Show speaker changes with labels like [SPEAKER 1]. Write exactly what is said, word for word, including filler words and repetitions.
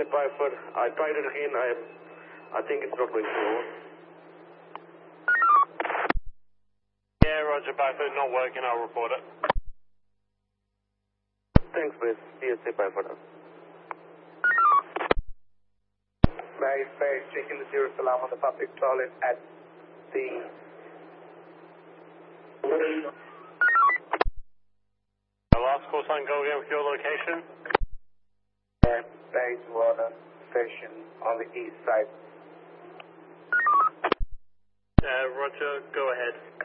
[SPEAKER 1] C Piper. I tried it again. I I think it's not going through.
[SPEAKER 2] Yeah, Roger, Piper, not working. I'll report it.
[SPEAKER 1] Thanks, Base. C S C Piper.
[SPEAKER 3] Base, base, checking the zero alarm on the public toilet at the...
[SPEAKER 2] Last call sign, go again with your location.
[SPEAKER 3] And base water station on the east side.
[SPEAKER 2] Uh, Roger, go ahead.